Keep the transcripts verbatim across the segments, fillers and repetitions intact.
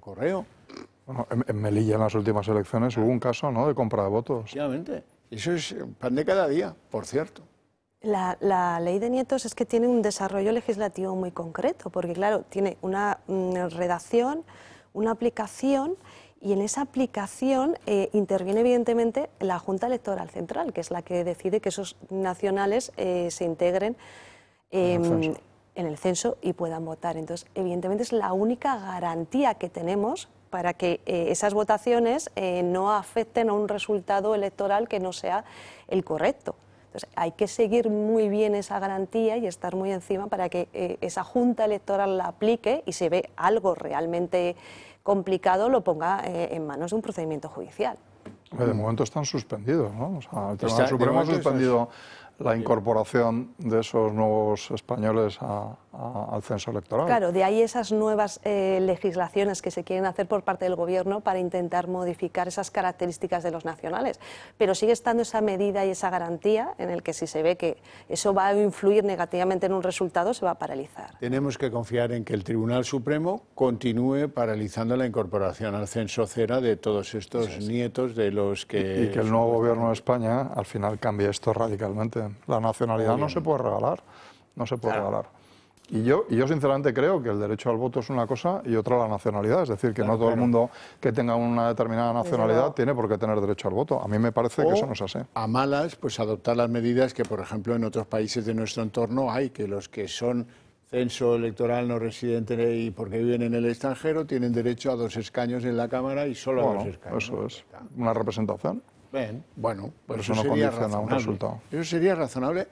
correo. Bueno, en, en Melilla en las últimas elecciones hubo un caso, ¿no?, de compra de votos. Efectivamente. Eso es pan de cada día, por cierto. La, la ley de nietos es que tiene un desarrollo legislativo muy concreto, porque claro, tiene una mm, redacción, una aplicación, y en esa aplicación eh, interviene evidentemente la Junta Electoral Central, que es la que decide que esos nacionales eh, se integren eh, en, el censo. en el censo y puedan votar. Entonces, evidentemente es la única garantía que tenemos para que eh, esas votaciones eh, no afecten a un resultado electoral que no sea el correcto. Entonces, hay que seguir muy bien esa garantía y estar muy encima para que eh, esa Junta Electoral la aplique, y si ve algo realmente complicado lo ponga eh, en manos de un procedimiento judicial. De momento están suspendidos, ¿no? O sea, el Tribunal Está, Supremo ha suspendido estás... la incorporación de esos nuevos españoles a, a, al censo electoral. Claro, de ahí esas nuevas eh, legislaciones que se quieren hacer por parte del Gobierno para intentar modificar esas características de los nacionales. Pero sigue estando esa medida y esa garantía en el que si se ve que eso va a influir negativamente en un resultado, se va a paralizar. Tenemos que confiar en que el Tribunal Supremo continúe paralizando la incorporación al censo cera de todos estos sí, sí. nietos de los que... Y, y que el nuevo Gobierno de España al final cambie esto radicalmente. La nacionalidad Obviamente. no se puede regalar, no se puede claro. regalar. Y yo, y yo sinceramente creo que el derecho al voto es una cosa y otra la nacionalidad, es decir, que claro, no todo claro. el mundo que tenga una determinada nacionalidad tiene por qué tener derecho al voto. A mí me parece o, que eso no es así. A malas, pues adoptar las medidas que, por ejemplo, en otros países de nuestro entorno hay, que los que son censo electoral no residente y porque viven en el extranjero tienen derecho a dos escaños en la Cámara y solo bueno, a dos escaños. Eso es una representación. Bien, bueno, pues eso, eso no sería condiciona un resultado. Eso sería razonable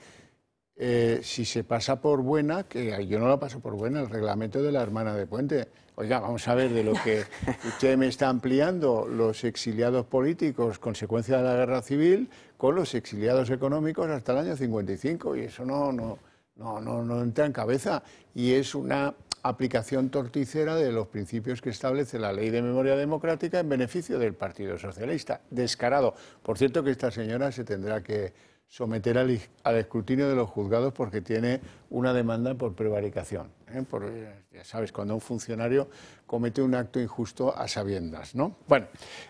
eh, si se pasa por buena, que yo no la paso por buena, el reglamento de la hermana de Puente. Oiga, vamos a ver de lo que usted me está ampliando los exiliados políticos, consecuencia de la guerra civil, con los exiliados económicos hasta el año cincuenta y cinco, y eso no, no, no, no, no entra en cabeza. Y es una aplicación torticera de los principios que establece la Ley de Memoria Democrática en beneficio del Partido Socialista. Descarado. Por cierto que esta señora se tendrá que someter al, al escrutinio de los juzgados porque tiene una demanda por prevaricación. ¿eh? Por, ya sabes, cuando un funcionario comete un acto injusto a sabiendas, ¿no? Bueno,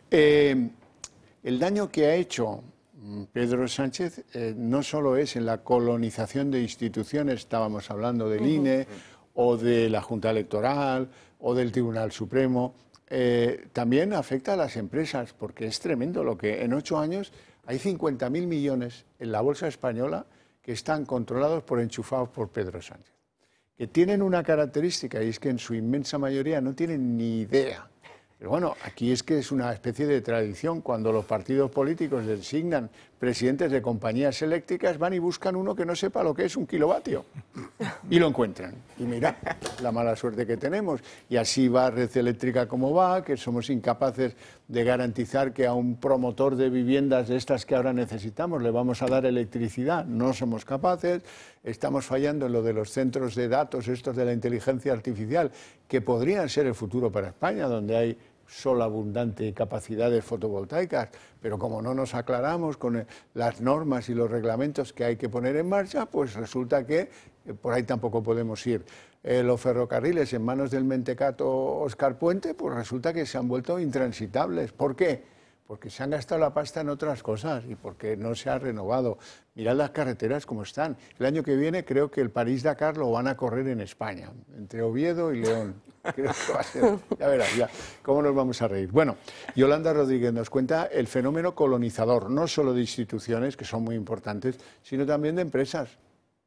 eh, el daño que ha hecho Pedro Sánchez eh, no solo es en la colonización de instituciones, estábamos hablando del uh-huh. I N E, o de la Junta Electoral, o del Tribunal Supremo, eh, también afecta a las empresas, porque es tremendo lo que en ocho años hay cincuenta mil millones en la bolsa española que están controlados por enchufados por Pedro Sánchez, que tienen una característica, y es que en su inmensa mayoría no tienen ni idea. Pero bueno, aquí es que es una especie de tradición. Cuando los partidos políticos designan presidentes de compañías eléctricas, van y buscan uno que no sepa lo que es un kilovatio. Y lo encuentran. Y mira, la mala suerte que tenemos. Y así va Red Eléctrica como va, que somos incapaces de garantizar que a un promotor de viviendas de estas que ahora necesitamos le vamos a dar electricidad. No somos capaces. Estamos fallando en lo de los centros de datos, estos de la inteligencia artificial, que podrían ser el futuro para España, donde hay sol abundante y capacidades fotovoltaicas, pero como no nos aclaramos con las normas y los reglamentos que hay que poner en marcha, pues resulta que eh, por ahí tampoco podemos ir. Eh, los ferrocarriles en manos del mentecato Óscar Puente, pues resulta que se han vuelto intransitables. ¿Por qué? Porque se han gastado la pasta en otras cosas y porque no se ha renovado. Mirad las carreteras como están. El año que viene creo que el París-Dakar lo van a correr en España, entre Oviedo y León. Creo que va a ser, ya verás, ya, cómo nos vamos a reír. Bueno, Yolanda Rodríguez nos cuenta el fenómeno colonizador, no solo de instituciones, que son muy importantes, sino también de empresas.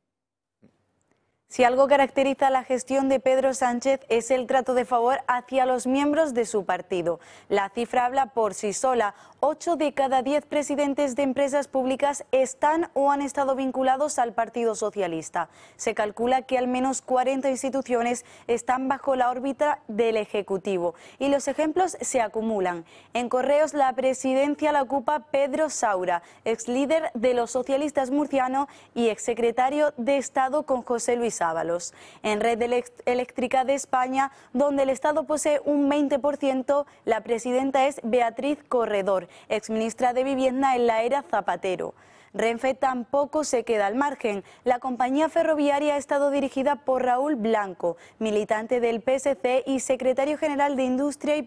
Si algo caracteriza la gestión de Pedro Sánchez es el trato de favor hacia los miembros de su partido. La cifra habla por sí sola. Ocho de cada diez presidentes de empresas públicas están o han estado vinculados al Partido Socialista. Se calcula que al menos cuarenta instituciones están bajo la órbita del Ejecutivo. Y los ejemplos se acumulan. En Correos la presidencia la ocupa Pedro Saura, ex líder de los socialistas murciano y exsecretario de Estado con José Luis Ábalos. En Red Eléctrica de España, donde el Estado posee un veinte por ciento, la presidenta es Beatriz Corredor, exministra de Vivienda en la era Zapatero. Renfe tampoco se queda al margen. La compañía ferroviaria ha estado dirigida por Raúl Blanco, militante del P S C y secretario general de Industria y